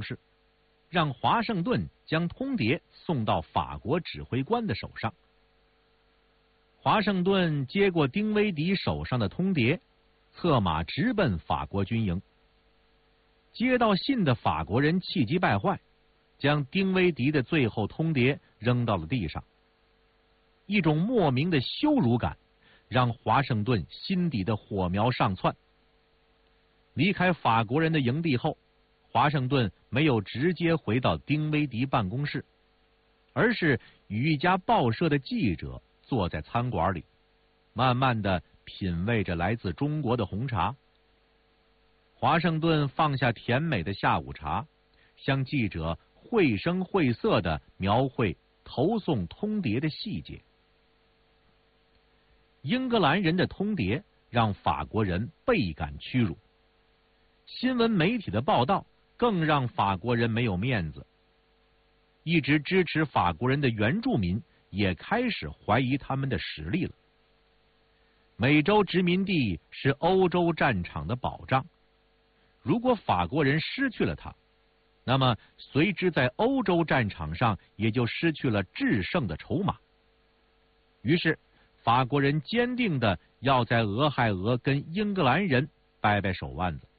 示，让华盛顿将通牒送到法国指挥官的手上。华盛顿接过丁威迪手上的通牒，策马直奔法国军营。接到信的法国人气急败坏，将丁威迪的最后通牒扔到了地上。一种莫名的羞辱感让华盛顿心底的火苗上窜。离开法国人的营地后，华盛顿没有直接回到丁威迪办公室，而是与一家报社的记者坐在餐馆里，慢慢地品味着来自中国的红茶。华盛顿放下甜美的下午茶，向记者绘声绘色地描绘投送通牒的细节。英格兰人的通牒让法国人倍感屈辱，新闻媒体的报道更让法国人没有面子。一直支持法国人的原住民也开始怀疑他们的实力了。美洲殖民地是欧洲战场的保障，如果法国人失去了它，那么随之在欧洲战场上也就失去了制胜的筹码。于是法国人坚定的要在俄亥俄跟英格兰人掰掰手腕子。